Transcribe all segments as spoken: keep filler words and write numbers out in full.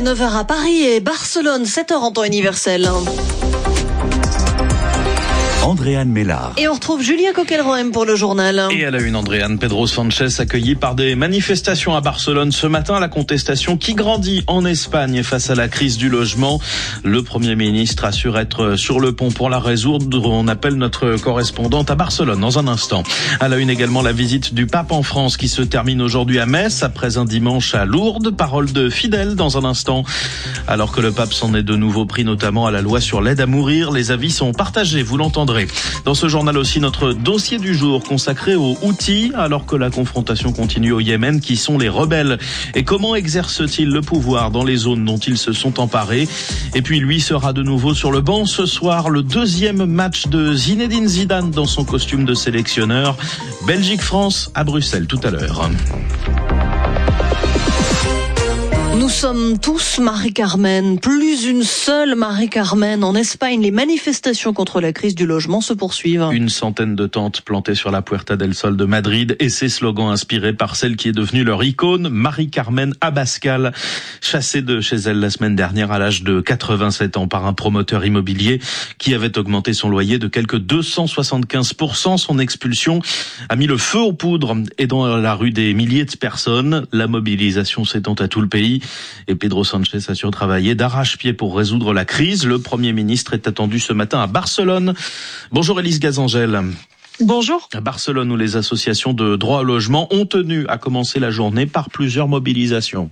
est neuf heures à Paris et Barcelone, sept heures en temps universel. Andréane Mélard. Et on retrouve Julien Coquelroem pour le journal. Et à la une, Andréane, Pedro Sanchez accueilli par des manifestations à Barcelone ce matin. La contestation qui grandit en Espagne face à la crise du logement. Le Premier ministre assure être sur le pont pour la résoudre. On appelle notre correspondante à Barcelone dans un instant. À la une également, la visite du pape en France qui se termine aujourd'hui à Metz après un dimanche à Lourdes. Parole de fidèles dans un instant. Alors que le pape s'en est de nouveau pris notamment à la loi sur l'aide à mourir, les avis sont partagés, vous l'entendrez. Dans ce journal aussi, notre dossier du jour consacré aux Houthis, alors que la confrontation continue au Yémen. Qui sont les rebelles et comment exercent-ils le pouvoir dans les zones dont ils se sont emparés? Et puis lui sera de nouveau sur le banc ce soir. Le deuxième match de Zinedine Zidane dans son costume de sélectionneur. Belgique-France à Bruxelles tout à l'heure. Nous sommes tous Marie-Carmen, plus une seule Marie-Carmen. En Espagne, les manifestations contre la crise du logement se poursuivent. Une centaine de tentes plantées sur la Puerta del Sol de Madrid et ses slogans inspirés par celle qui est devenue leur icône, Marie-Carmen Abascal, chassée de chez elle la semaine dernière à l'âge de quatre-vingt-sept ans par un promoteur immobilier qui avait augmenté son loyer de quelque deux cent soixante-quinze pour cent. Son expulsion a mis le feu aux poudres et dans la rue des milliers de personnes. La mobilisation s'étend à tout le pays. Et Pedro Sanchez assure travailler d'arrache-pied pour résoudre la crise. Le Premier ministre est attendu ce matin à Barcelone. Bonjour Élise Gazangel. Bonjour. À Barcelone, où les associations de droit au logement ont tenu à commencer la journée par plusieurs mobilisations.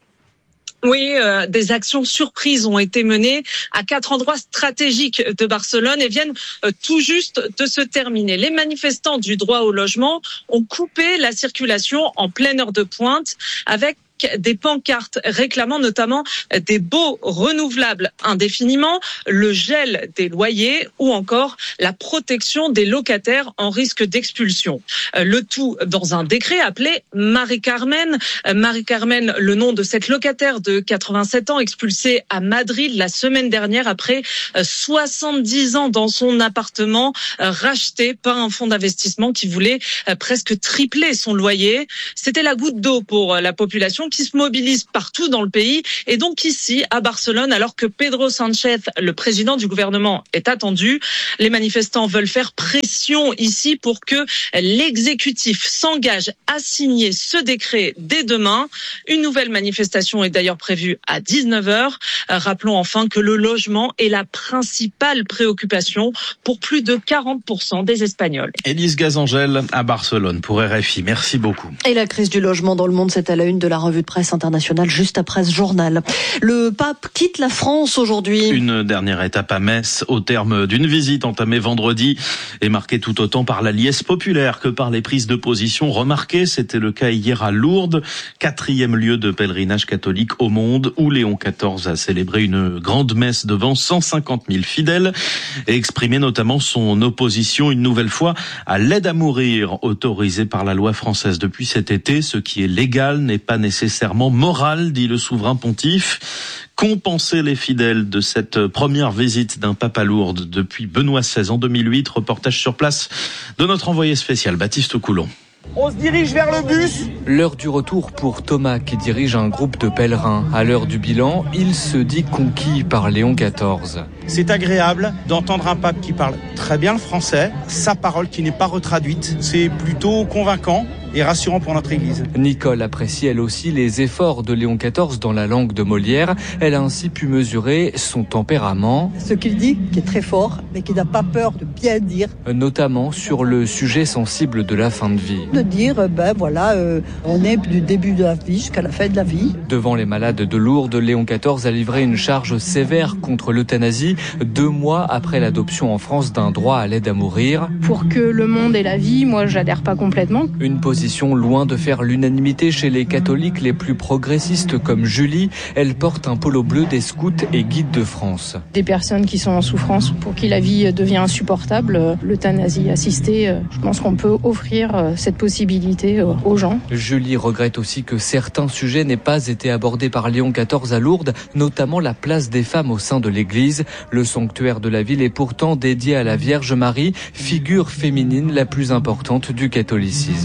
Oui, euh, des actions surprises ont été menées à quatre endroits stratégiques de Barcelone et viennent euh, tout juste de se terminer. Les manifestants du droit au logement ont coupé la circulation en pleine heure de pointe avec des pancartes réclamant notamment des baux renouvelables indéfiniment, le gel des loyers ou encore la protection des locataires en risque d'expulsion. Le tout dans un décret appelé Marie-Carmen. Marie-Carmen, le nom de cette locataire de quatre-vingt-sept ans expulsée à Madrid la semaine dernière après soixante-dix ans dans son appartement racheté par un fonds d'investissement qui voulait presque tripler son loyer. C'était la goutte d'eau pour la population qui se mobilise partout dans le pays et donc ici à Barcelone, alors que Pedro Sanchez, le président du gouvernement, est attendu. Les manifestants veulent faire pression ici pour que l'exécutif s'engage à signer ce décret dès demain. Une nouvelle manifestation est d'ailleurs prévue à dix-neuf heures. Rappelons enfin que le logement est la principale préoccupation pour plus de quarante pour cent des Espagnols. Élise Gazangel à Barcelone pour R F I. Merci beaucoup. Et la crise du logement dans le monde, c'est à la une de la revue de presse internationale juste après ce journal. Le pape quitte la France aujourd'hui. Une dernière étape à Metz au terme d'une visite entamée vendredi et marquée tout autant par la liesse populaire que par les prises de position remarquées. C'était le cas hier à Lourdes, quatrième lieu de pèlerinage catholique au monde où Léon quatorze a célébré une grande messe devant cent cinquante mille fidèles et exprimé notamment son opposition une nouvelle fois à l'aide à mourir autorisée par la loi française depuis cet été. Ce qui est légal n'est pas nécessairement moral, dit le souverain pontife. Compenser les fidèles de cette première visite d'un pape à Lourdes depuis Benoît seize en deux mille huit. Reportage sur place de notre envoyé spécial Baptiste Coulon. On se dirige vers le bus. L'heure du retour pour Thomas qui dirige un groupe de pèlerins. À l'heure du bilan, il se dit conquis par Léon quatorze. C'est agréable d'entendre un pape qui parle très bien le français, sa parole qui n'est pas retraduite. C'est plutôt convaincant et rassurant pour notre Église. Nicole apprécie elle aussi les efforts de Léon quatorze dans la langue de Molière. Elle a ainsi pu mesurer son tempérament. Ce qu'il dit, qui est très fort, mais qui n'a pas peur de bien dire. Notamment sur le sujet sensible de la fin de vie. De dire, ben voilà, euh, on est du début de la vie jusqu'à la fin de la vie. Devant les malades de Lourdes, Léon quatorze a livré une charge sévère contre l'euthanasie, deux mois après l'adoption en France d'un droit à l'aide à mourir. Pour que le monde ait la vie, moi j'adhère pas complètement. Une position loin de faire l'unanimité chez les catholiques les plus progressistes comme Julie. Elle porte un polo bleu des scouts et guides de France. Des personnes qui sont en souffrance, pour qui la vie devient insupportable, l'euthanasie assistée, je pense qu'on peut offrir cette possibilité aux gens. Julie regrette aussi que certains sujets n'aient pas été abordés par Léon quatorze à Lourdes, notamment la place des femmes au sein de l'Église. Le sanctuaire de la ville est pourtant dédié à la Vierge Marie, figure féminine la plus importante du catholicisme.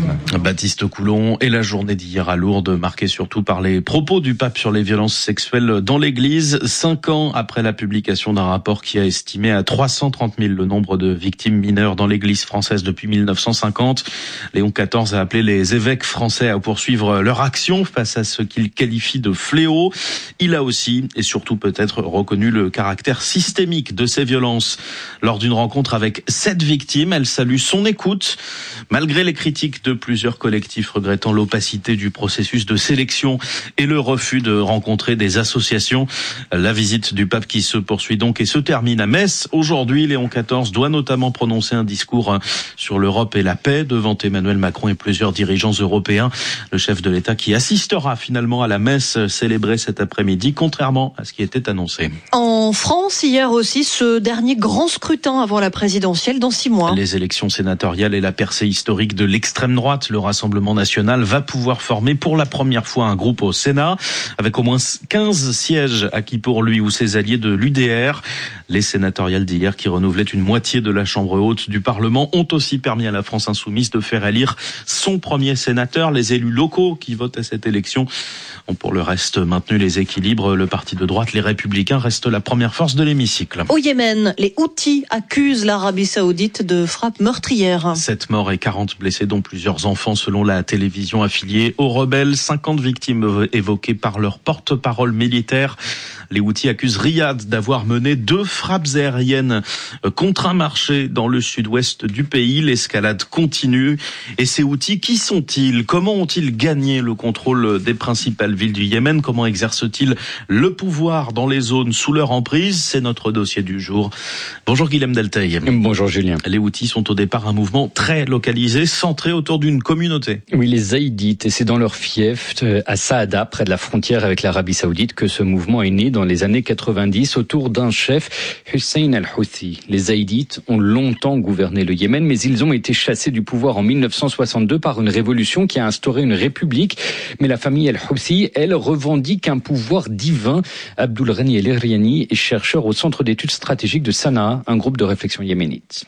Baptiste Coulon. Et la journée d'hier à Lourdes, marquée surtout par les propos du pape sur les violences sexuelles dans l'église. Cinq ans après la publication d'un rapport qui a estimé à trois cent trente mille le nombre de victimes mineures dans l'église française depuis mille neuf cent cinquante. Léon quatorze a appelé les évêques français à poursuivre leur action face à ce qu'il qualifie de fléau. Il a aussi, et surtout peut-être, reconnu le caractère systémique de ces violences. Lors d'une rencontre avec sept victimes, elle salue son écoute, malgré les critiques de plusieurs collectifs regrettant l'opacité du processus de sélection et le refus de rencontrer des associations. La visite du pape qui se poursuit donc et se termine à Metz. Aujourd'hui, Léon quatorze doit notamment prononcer un discours sur l'Europe et la paix devant Emmanuel Macron et plusieurs dirigeants européens. Le chef de l'État qui assistera finalement à la messe célébrée cet après-midi, contrairement à ce qui était annoncé. En France, hier aussi, ce dernier grand scrutin avant la présidentielle dans six mois. Les élections sénatoriales et la percée historique de l'extrême droite, le Rassemblement national va pouvoir former pour la première fois un groupe au Sénat, avec au moins quinze sièges acquis pour lui ou ses alliés de l'U D R. Les sénatoriales d'hier, qui renouvelaient une moitié de la Chambre haute du Parlement, ont aussi permis à la France insoumise de faire élire son premier sénateur. Les élus locaux qui votent à cette élection ont pour le reste maintenu les équilibres. Le parti de droite, les Républicains, reste la première force de l'hémicycle. Au Yémen, les Houthis accusent l'Arabie Saoudite de frappes meurtrières. Sept morts et quarante blessés, dont plusieurs enfants, selon la télévision affiliée aux rebelles. cinquante victimes évoquées par leur porte-parole militaire. Les Houthis accusent Riyad d'avoir mené deux frappes aériennes contre un marché dans le sud-ouest du pays. L'escalade continue. Et ces Houthis, qui sont-ils? Comment ont-ils gagné le contrôle des principales villes du Yémen? Comment exercent-ils le pouvoir dans les zones sous leur emprise? C'est notre dossier du jour. Bonjour Guilhem Delteil. Bonjour Julien. Les Houthis sont au départ un mouvement très localisé, centré autour d'une communauté. Oui, les Zaïdites, et c'est dans leur fief à Saada, près de la frontière avec l'Arabie Saoudite, que ce mouvement est né dans les années quatre-vingt-dix autour d'un chef, Hussein al-Houthi. Les Zaïdites ont longtemps gouverné le Yémen, mais ils ont été chassés du pouvoir en mille neuf cent soixante-deux par une révolution qui a instauré une république. Mais la famille al-Houthi, elle, revendique un pouvoir divin. Abdul Ghani el-Iriani est chercheur au Centre d'études stratégiques de Sanaa, un groupe de réflexion yéménite.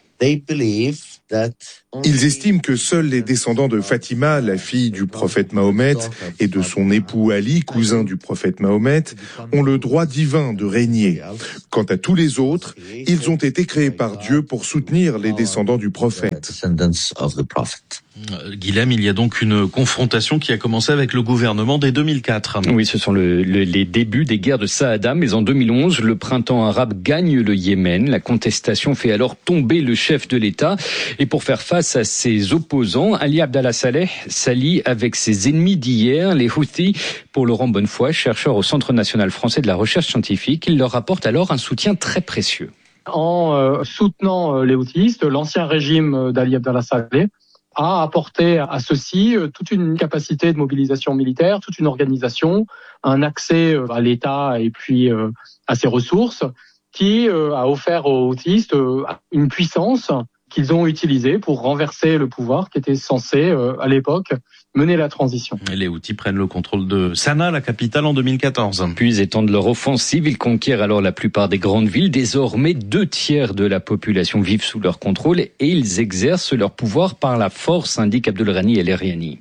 Ils estiment que seuls les descendants de Fatima, la fille du prophète Mahomet, et de son époux Ali, cousin du prophète Mahomet, ont le droit divin de régner. Quant à tous les autres, ils ont été créés par Dieu pour soutenir les descendants du prophète. Guilhem, il y a donc une confrontation qui a commencé avec le gouvernement dès deux mille quatre. Oui, ce sont le, le, les débuts des guerres de Saada, mais en deux mille onze, le printemps arabe gagne le Yémen. La contestation fait alors tomber le chef de l'État. Et pour faire face à ses opposants, Ali Abdallah Saleh s'allie avec ses ennemis d'hier, les Houthis. Pour Laurent Bonnefoy, chercheur au Centre national français de la recherche scientifique, il leur apporte alors un soutien très précieux. En euh, soutenant euh, les Houthis, l'ancien régime d'Ali Abdallah Saleh a apporté à ceux-ci toute une capacité de mobilisation militaire, toute une organisation, un accès à l'État et puis à ses ressources qui a offert aux Houthis une puissance qu'ils ont utilisée pour renverser le pouvoir qui était censé, à l'époque, mener la transition. Et les Houthis prennent le contrôle de Sanaa, la capitale, en deux mille quatorze. Puis étendent leur offensive, ils conquièrent alors la plupart des grandes villes. Désormais, deux tiers de la population vivent sous leur contrôle et ils exercent leur pouvoir par la force, indique Abdul Ghani el-Iriani.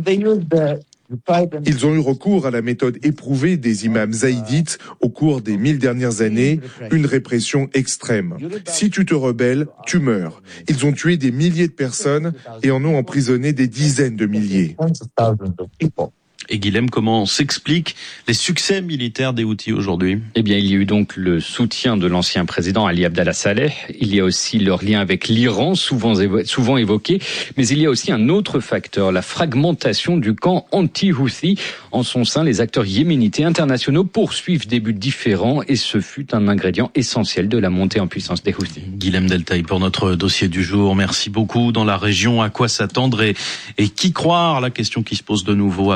Ils ont eu recours à la méthode éprouvée des imams zaïdites au cours des mille dernières années, une répression extrême. Si tu te rebelles, tu meurs. Ils ont tué des milliers de personnes et en ont emprisonné des dizaines de milliers. Et Guilhem, comment s'expliquent les succès militaires des Houthis aujourd'hui? Eh bien, il y a eu donc le soutien de l'ancien président Ali Abdallah Saleh. Il y a aussi leur lien avec l'Iran, souvent, évo- souvent évoqué. Mais il y a aussi un autre facteur, la fragmentation du camp anti-Houthi. En son sein, les acteurs yéménites et internationaux poursuivent des buts différents et ce fut un ingrédient essentiel de la montée en puissance des Houthis. Guilhem Delteil pour notre dossier du jour. Merci beaucoup. Dans la région, à quoi s'attendre et, et qui croire? La question qui se pose de nouveau après le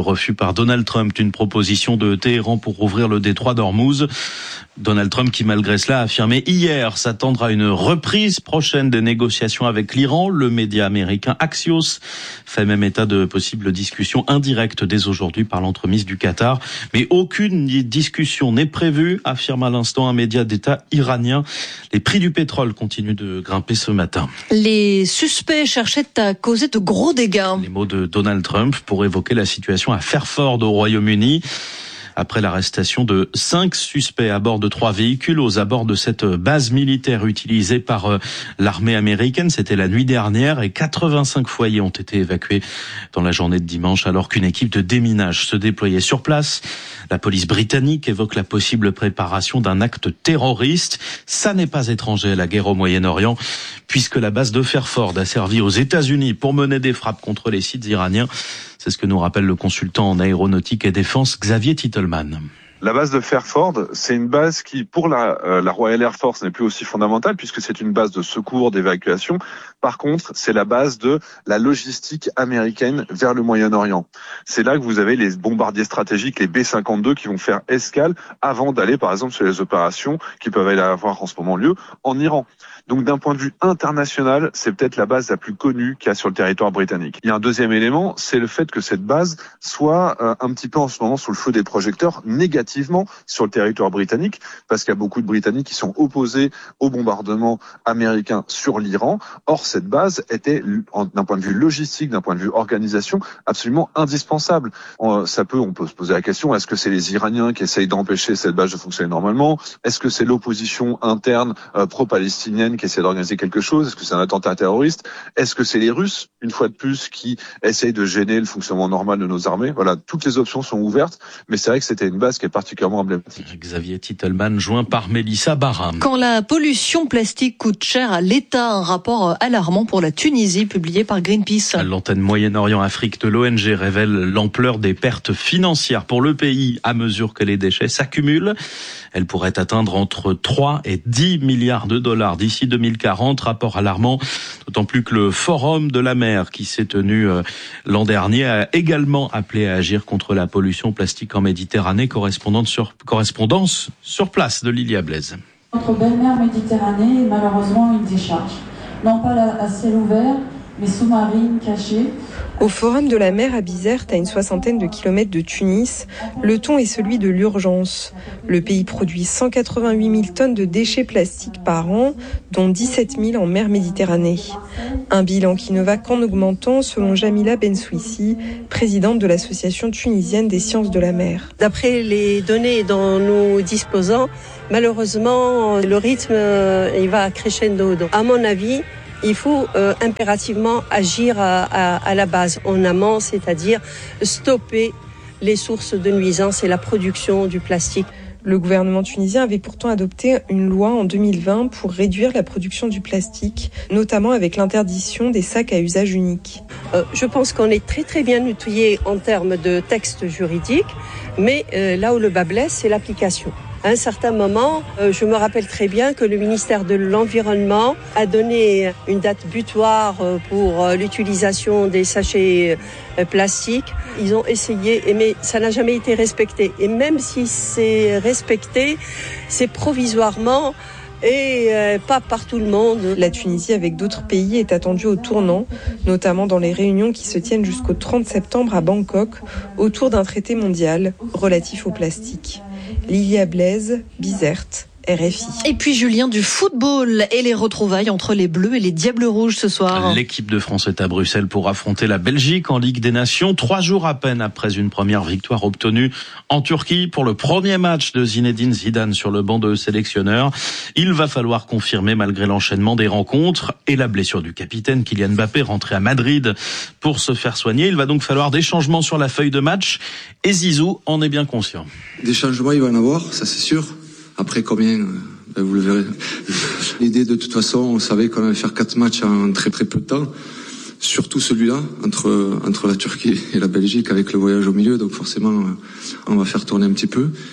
refus par Donald Trump d'une proposition de Téhéran pour ouvrir le détroit d'Ormuz. Donald Trump qui, malgré cela, a affirmé hier s'attendre à une reprise prochaine des négociations avec l'Iran. Le média américain Axios fait même état de possibles discussions indirectes dès aujourd'hui par l'entremise du Qatar. Mais aucune discussion n'est prévue, affirme à l'instant un média d'État iranien. Les prix du pétrole continuent de grimper ce matin. Les suspects cherchaient à causer de gros dégâts. Les mots de Donald Trump pour évoquer la situation à Fairford au Royaume-Uni. Après l'arrestation de cinq suspects à bord de trois véhicules aux abords de cette base militaire utilisée par l'armée américaine. C'était la nuit dernière et quatre-vingt-cinq foyers ont été évacués dans la journée de dimanche alors qu'une équipe de déminage se déployait sur place. La police britannique évoque la possible préparation d'un acte terroriste. Ça n'est pas étranger à la guerre au Moyen-Orient puisque la base de Fairford a servi aux États-Unis pour mener des frappes contre les sites iraniens. C'est ce que nous rappelle le consultant en aéronautique et défense Xavier Titelman. La base de Fairford, c'est une base qui, pour la, euh, la Royal Air Force, n'est plus aussi fondamentale puisque c'est une base de secours, d'évacuation. Par contre, c'est la base de la logistique américaine vers le Moyen-Orient. C'est là que vous avez les bombardiers stratégiques, les B cinquante-deux, qui vont faire escale avant d'aller, par exemple, sur les opérations qui peuvent aller avoir en ce moment lieu en Iran. Donc d'un point de vue international, c'est peut-être la base la plus connue qu'il y a sur le territoire britannique. Il y a un deuxième élément, c'est le fait que cette base soit euh, un petit peu en ce moment sous le feu des projecteurs négativement sur le territoire britannique, parce qu'il y a beaucoup de Britanniques qui sont opposés au bombardement américain sur l'Iran. Or, cette base était, d'un point de vue logistique, d'un point de vue organisation, absolument indispensable. On, ça peut, on peut se poser la question, est-ce que c'est les Iraniens qui essayent d'empêcher cette base de fonctionner normalement? Est-ce que c'est l'opposition interne euh, pro-palestinienne qui essaie d'organiser quelque chose? Est-ce que c'est un attentat terroriste? Est-ce que c'est les Russes, une fois de plus, qui essayent de gêner le fonctionnement normal de nos armées? Voilà, toutes les options sont ouvertes, mais c'est vrai que c'était une base qui est particulièrement emblématique. Xavier Titelman, joint par Mélissa Barham. Quand la pollution plastique coûte cher à l'État, un rapport alarmant pour la Tunisie publié par Greenpeace. L'antenne Moyen-Orient-Afrique de l'O N G révèle l'ampleur des pertes financières pour le pays à mesure que les déchets s'accumulent. Elles pourraient atteindre entre trois et dix milliards de dollars d'ici deux mille quarante, rapport alarmant, d'autant plus que le Forum de la mer qui s'est tenu l'an dernier a également appelé à agir contre la pollution plastique en Méditerranée, correspondante sur, correspondance sur place de Lilia Blaise. Notre belle mer Méditerranée est malheureusement une décharge, non pas à ciel ouvert, mais sous-marine, cachée. Au Forum de la mer à Bizerte, à une soixantaine de kilomètres de Tunis, le ton est celui de l'urgence. Le pays produit cent quatre-vingt-huit mille tonnes de déchets plastiques par an, dont dix-sept mille en mer Méditerranée. Un bilan qui ne va qu'en augmentant, selon Jamila Bensouissi, présidente de l'Association tunisienne des sciences de la mer. D'après les données dont nous disposons, malheureusement, le rythme il va crescendo. Donc, à mon avis, il faut euh, impérativement agir à, à, à la base, en amont, c'est-à-dire stopper les sources de nuisances et la production du plastique. Le gouvernement tunisien avait pourtant adopté une loi en deux mille vingt pour réduire la production du plastique, notamment avec l'interdiction des sacs à usage unique. Euh, je pense qu'on est très très bien outillé en termes de textes juridiques, mais euh, là où le bas blesse, c'est l'application. À un certain moment, euh, je me rappelle très bien que le ministère de l'Environnement a donné une date butoir euh, pour euh, l'utilisation des sachets euh, plastiques. Ils ont essayé, mais ça n'a jamais été respecté. Et même si c'est respecté, c'est provisoirement et euh, pas par tout le monde. La Tunisie, avec d'autres pays, est attendue au tournant, notamment dans les réunions qui se tiennent jusqu'au trente septembre à Bangkok, autour d'un traité mondial relatif au plastique. Lilia Blaise, Bizerte, R F I. Et puis Julien, du football et les retrouvailles entre les Bleus et les Diables Rouges ce soir. L'équipe de France est à Bruxelles pour affronter la Belgique en Ligue des Nations, trois jours à peine après une première victoire obtenue en Turquie pour le premier match de Zinedine Zidane sur le banc de sélectionneur. Il va falloir confirmer malgré l'enchaînement des rencontres et la blessure du capitaine Kylian Mbappé rentré à Madrid pour se faire soigner. Il va donc falloir des changements sur la feuille de match et Zizou en est bien conscient. Des changements, il va y en avoir, ça c'est sûr. Après combien, ben vous le verrez. L'idée de toute façon, on savait qu'on allait faire quatre matchs en très très peu de temps. Surtout celui-là, entre entre la Turquie et la Belgique avec le voyage au milieu. Donc forcément, on va faire tourner un petit peu.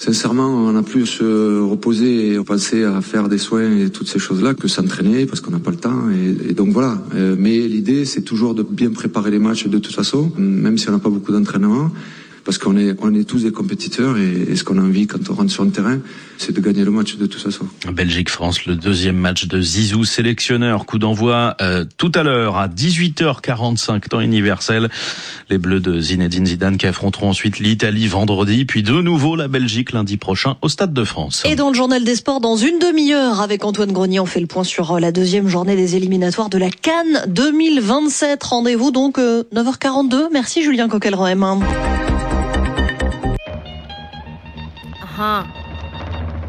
Sincèrement, on a plus se reposer et penser à faire des soins et toutes ces choses-là que s'entraîner parce qu'on n'a pas le temps. Et, et donc voilà. Mais l'idée, c'est toujours de bien préparer les matchs de toute façon, même si on n'a pas beaucoup d'entraînement. Parce qu'on est, on est tous des compétiteurs et, et ce qu'on a envie quand on rentre sur le terrain, c'est de gagner le match de toute façon. Belgique-France, le deuxième match de Zizou, sélectionneur. Coup d'envoi euh, tout à l'heure à dix-huit heures quarante-cinq, temps universel. Les Bleus de Zinedine Zidane qui affronteront ensuite l'Italie vendredi, puis de nouveau la Belgique lundi prochain au Stade de France. Et dans le journal des sports, dans une demi-heure, avec Antoine Grenier, on fait le point sur la deuxième journée des éliminatoires de la CAN deux mille vingt-sept. Rendez-vous donc euh, neuf heures quarante-deux. Merci Julien Coquelin. Huh.